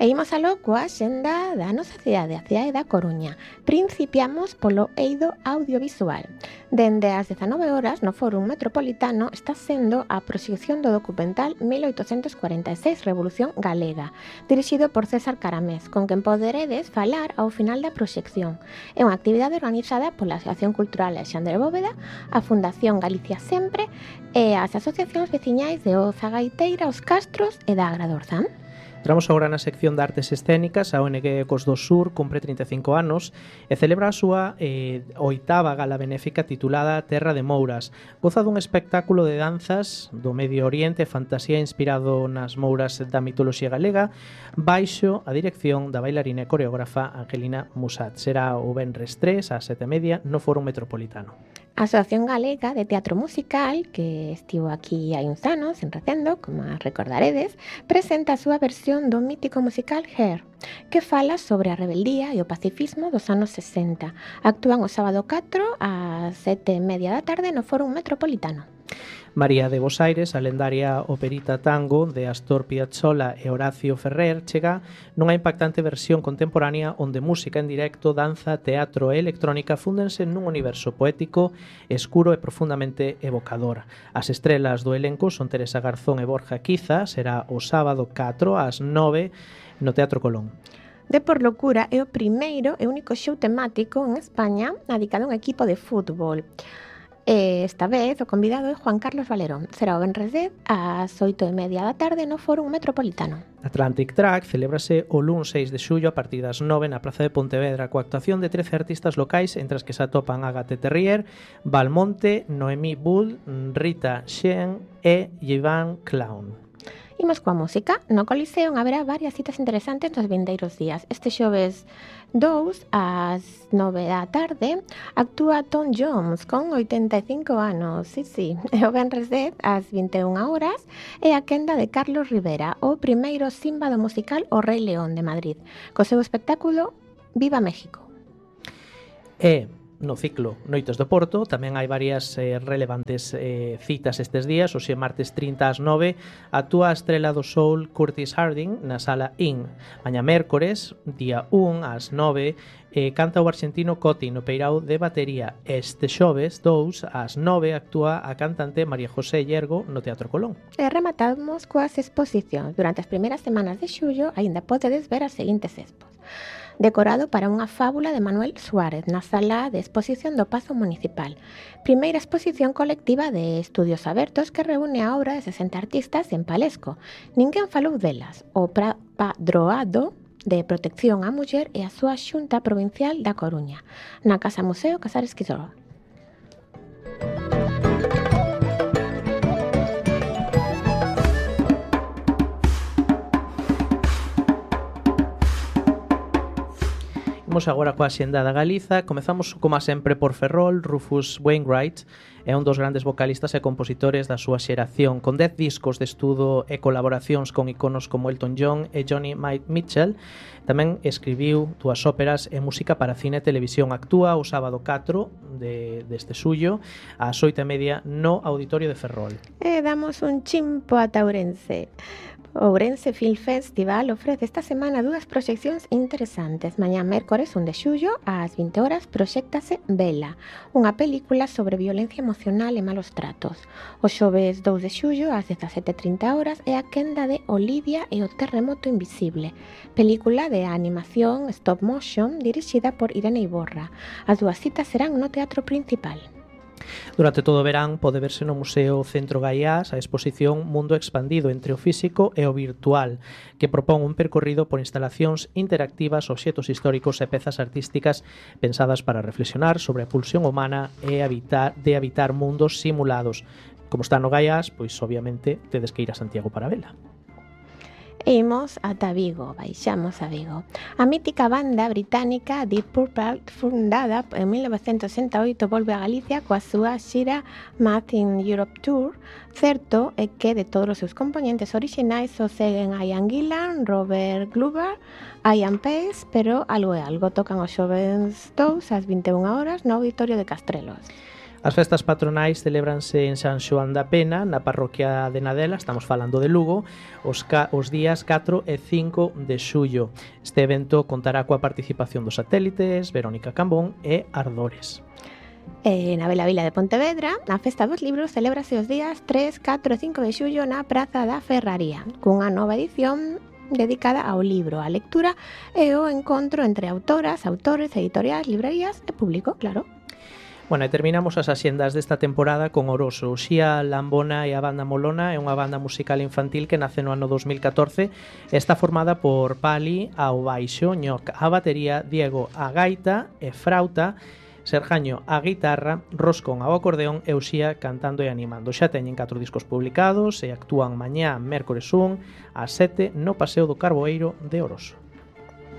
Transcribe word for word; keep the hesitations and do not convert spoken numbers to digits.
E imos aló coa xenda da nosa cidade, a cidade da Coruña. Principiamos polo eido audiovisual. Dende as dezanove horas no Fórum Metropolitano está sendo a proxección do documental mil oitocentos cuarenta e seis Revolución Galega, dirixido por César Caramés, con quen poderedes falar ao final da proxección. É unha actividade organizada pola Asociación Cultural Alexandre Bóveda, a Fundación Galicia Sempre e as asociacións veciñais de Oza Gaiteira, Os Castros e da Agra do Orzán. Entramos agora na sección de artes escénicas. A O N G Ecos do Sur cumpre trinta e cinco anos e celebra a súa eh, oitava gala benéfica titulada Terra de Mouras. Goza dun espectáculo de danzas do Medio Oriente, fantasía inspirado nas mouras da mitoloxía galega, baixo a dirección da bailarina e coreógrafa Angelina Musat. Será o venres tres ás sete e media no Fórum Metropolitano. A Asociación Galega de Teatro Musical, que estivo aquí hai uns anos en Recendo, como recordaredes, presenta a súa versión do mítico musical Hair, que fala sobre a rebeldía e o pacifismo dos anos sesenta. Actúan o sábado catro ás sete e media da tarde no Fórum Metropolitano. María de Bos Aires, a lendaria operita tango de Astor Piazzolla e Horacio Ferrer, chega nunha impactante versión contemporánea onde música en directo, danza, teatro e electrónica fúndense nun universo poético, escuro e profundamente evocador. As estrelas do elenco son Teresa Garzón e Borja Quiza. Será o sábado catro ás nove no Teatro Colón. De por locura é o primeiro e único show temático en España dedicado a un equipo de fútbol. E esta vez o convidado é Juan Carlos Valerón. Será o venres dez ás oito e media da tarde no Fórum Metropolitano. Atlantic Track celébrase o luns seis de xullo a partir das nove na Praza de Pontevedra coa actuación de trece artistas locais, entre as que se atopan Agathe Terrier, Valmonte, Noemí Bull, Rita Xen e Ivan Clown. Imos coa música. No Coliseo haberá varias citas interesantes nos vindeiros días. Este xoves dous ás nove da tarde actúa Tom Jones con oitenta e cinco anos. Sí, sí. E o venres dez ás vinte e unha horas é a quenda de Carlos Rivera, o primeiro Simba do musical O Rei León de Madrid, co seu espectáculo Viva México. E no ciclo Noites do Porto tamén hai varias eh, relevantes eh, citas estes días. Hoxe martes trinta ás nove actúa a estrela do soul Curtis Harding na Sala In. Mañá mércores, día un ás nove, eh, canta o argentino Coti no Peirao de batería. Este xoves dous ás nove actúa a cantante María José Llergo no Teatro Colón. E rematamos coas exposicións. Durante as primeiras semanas de xullo aínda podedes ver as seguintes expos. Decorado para unha fábula de Manuel Suárez na Sala de Exposición do Pazo Municipal. Primeira exposición colectiva de estudios abertos que reúne a obra de sesenta artistas en Palesco. Ninguén falou delas. O Padroado de Protección á Muller e a súa Xunta Provincial da Coruña, na Casa Museo Casares Quisroa. Imos agora coa xenda da Galiza. Comezamos, como sempre, por Ferrol. Rufus Wainwright é un dos grandes vocalistas e compositores da súa xeración, con dez discos de estudo e colaboracións con iconos como Elton John e Johnny Mitchell. Tamén escribiu dúas óperas e música para cine e televisión. Actúa o sábado catro de, deste xullo ás oito e media no Auditorio de Ferrol. E damos un chimpo a Ourense. O Ourense Film Festival ofrece esta semana dúas proxeccións interesantes. Mañá mércores un de xullo ás vinte horas proxéctase Vela, unha película sobre violencia emocional e malos tratos. O xoves dous de xullo ás dezasete e trinta horas é a quenda de Olivia e o terremoto invisible, película de animación stop motion dirixida por Irene Iborra. As dúas citas serán no Teatro Principal. Durante todo o verán pode verse no Museo Centro Gaiás a exposición Mundo Expandido entre o físico e o virtual, que propón un percorrido por instalacións interactivas, obxetos históricos e pezas artísticas pensadas para reflexionar sobre a pulsión humana e habitar, de habitar mundos simulados. Como está no Gaiás, pois obviamente tedes que ir a Santiago para vela. E imos ata Vigo, baixamos a Vigo. A mítica banda británica Deep Purple, fundada en mil novecentos sesenta e oito, volve a Galicia coa súa xira Math in Europe Tour. Certo é que de todos os seus componentes orixinais só seguen Ian Gillan, Robert Glover, Ian Pace, pero algo e algo tocan os xovens dous ás vinte e unha horas no Auditorio de Castrelos. As festas patronais celébranse en San Xoán da Pena, na parroquia de Nadela, estamos falando de Lugo, os, ca os días catro e cinco de xullo. Este evento contará coa participación dos satélites, Verónica Cambón e Ardores. E na Bela Vila de Pontevedra, a Festa dos Libros celébrase os días tres, catro e cinco de xullo na Praza da Ferraría, cunha nova edición dedicada ao libro, á lectura e ao encontro entre autoras, autores, editoriais, librerías e público, claro. Bueno, e terminamos as axendas desta temporada con Oroso. Xía Lambona e a banda Molona é unha banda musical infantil que nace no ano dos mil catorce e está formada por Pali ao baixo, Ñoc a batería, Diego a gaita e frauta, Serjaño a guitarra, Roscón ao acordeón e Uxía cantando e animando. Xa teñen catro discos publicados e actúan mañá, mércores un, ás sete, no Paseo do Carboeiro de Oroso.